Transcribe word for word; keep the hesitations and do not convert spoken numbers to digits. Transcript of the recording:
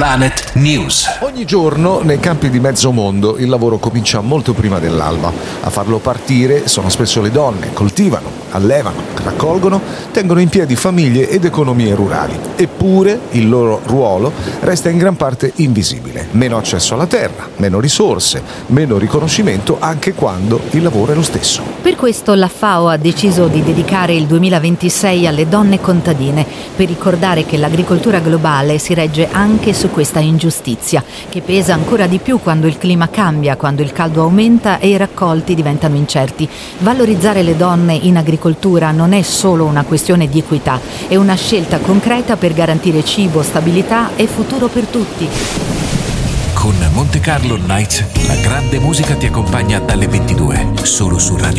Planet News. Ogni giorno nei campi di mezzo mondo il lavoro comincia molto prima dell'alba. A farlo partire sono spesso le donne, coltivano, allevano, raccolgono, tengono in piedi famiglie ed economie rurali. Eppure il loro ruolo resta in gran parte invisibile. Meno accesso alla terra, meno risorse, meno riconoscimento anche quando il lavoro è lo stesso. Per questo la F A O ha deciso di dedicare il duemilaventisei alle donne contadine, per ricordare che l'agricoltura globale si regge anche su questa ingiustizia, che pesa ancora di più quando il clima cambia, quando il caldo aumenta e i raccolti diventano incerti. Valorizzare le donne in agricoltura non è solo una questione di equità, è una scelta concreta per garantire cibo, stabilità e futuro per tutti. Con Monte Carlo Nights, la grande musica ti accompagna dalle ventidue, solo su Radio